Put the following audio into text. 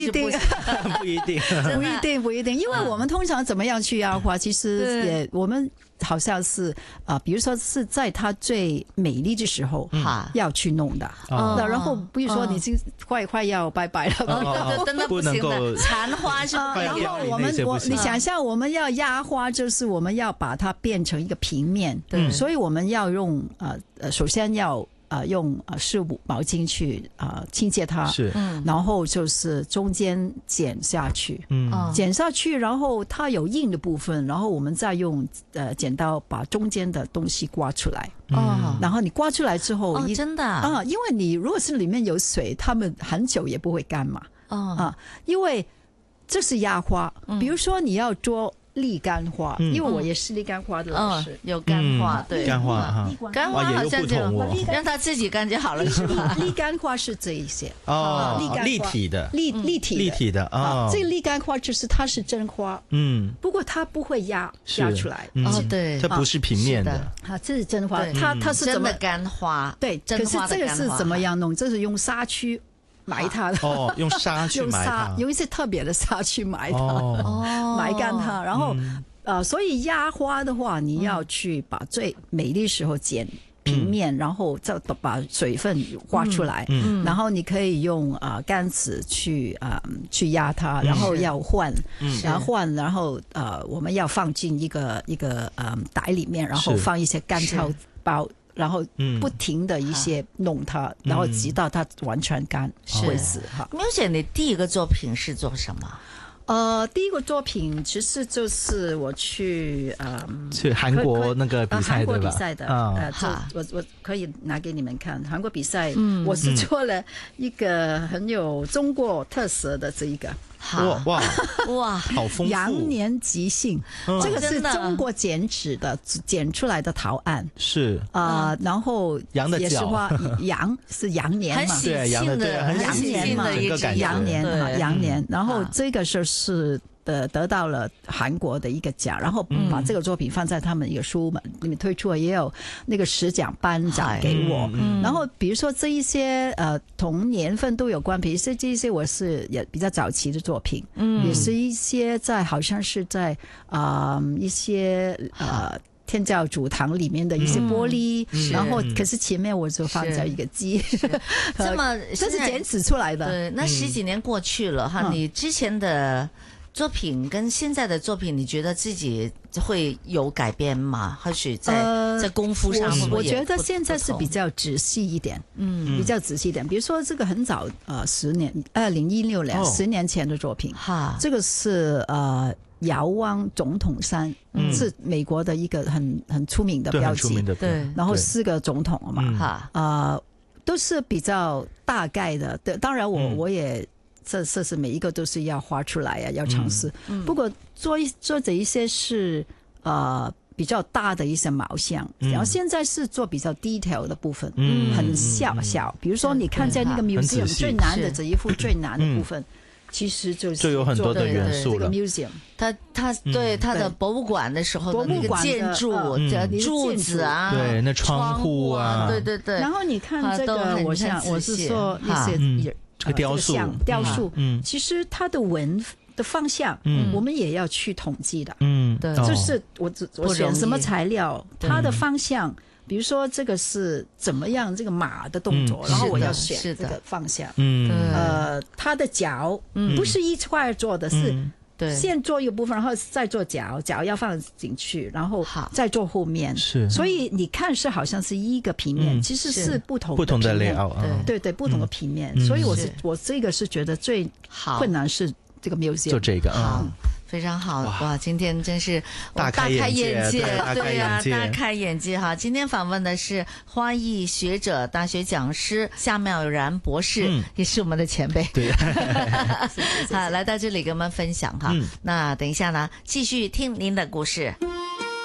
一定不一定， 不一定，因为我们通常怎么样去压花，其实也我们好像是比如说是在它最美丽的时候要去弄的，然后比如说你已经快要拜拜了， 真的不行的，残花是吧？ 然后你想象我们要压花，就是我们要把它变成一个平面，所以我们要用首先要用湿毛巾去清洁它， 是， 然后就是中间剪下去，剪下去，然后它有硬的部分，然后我们再用剪刀把中间的东西刮出来，然后你刮出来之后， 真的因为你如果是里面有水，它们很久也不会干嘛，因为这是压花，比如说你要做立干花，因为我也是立干花的老师， 有干花，对， 干花干花好像就让它自己干就好了，是吧？ 立干花是这一些立体的， 立体的这个立干花就是它是真花，不过它不会压出来， 对， 它不是平面的， 这是真花，它是真的干花， 对，可是这个是怎么样弄？这是用沙区埋它的用沙去埋它， 用一些特别的沙去埋它，埋干它，然后所以压花的话，你要去把最美丽时候剪平面，然后再把水分刮出来，然后你可以用杆子去压它，然后要换，然后我们要放进一个袋里面，然后放一些干草包。然后不停的一些弄它，然后直到它完全干为止。 苗姐，你第一个作品是做什么？ 第一个作品其实就是我去韩国那个比赛， 韩国比赛的，我可以拿给你们看。韩国比赛，我是做了一个很有中国特色的这一个。 哇，好丰富！ 羊年即兴，这个是中国剪出来的图案， 是然后羊的脚， 羊是羊年嘛， 对，羊的很羊年嘛，羊年，然后这个是得到了韩国的一个奖，然后把这个作品放在他们一个书门里面推出，也有那个10奖颁奖给我。然后比如说这一些同年份都有关，比如说这一些我是也比较早期的作品，也是一些好像是在一些天教主堂里面的一些玻璃，然后可是前面我就放在一个鸡，这是剪纸出来的。 对，那10几年过去了哈，你之前的作品跟现在的作品，你觉得自己会有改变吗？或许在功夫上我觉得现在是比较仔细一点，比较仔细一点。比如说这个很早，2016年10年前的作品，这个是遥望总统山，是美国的一个很出名的标记， 对， 然后4个总统嘛，都是比较大概的。当然我也。这是每一个都是要画出来要尝试。不过做这一些是比较大的一些毛像，然后现在是做比较 detail 的部分，很小，比如说你看见那个 museum 最难的这一幅最难的部分。其实就有很多的元素了。 这个 museum， 它对它的博物馆的时候的那个建筑柱子啊， 对，那窗户啊， 对。然后你看这个，我是说那些这个雕塑， 其实它的纹的方向，我们也要去统计的。 对， 就是我选什么材料，它的方向。比如说这个是怎么样这个马的动作，然后我要选这个方向。它的脚不是一块做的，是先做一个部分，然后再做脚要放进去，然后再做后面。 是， 所以你看是好像是一个平面，其实是不同的 layout， 对，不同的平面。所以我这个是觉得最困难是这个 museum， 就这个非常好哇！今天真是大开眼界， 对呀，大开眼界哈！今天访问的是花艺学者、大学讲师夏妙然博士，也是我们的前辈。 对， 好，来到这里跟我们分享哈。那等一下呢，继续听您的故事。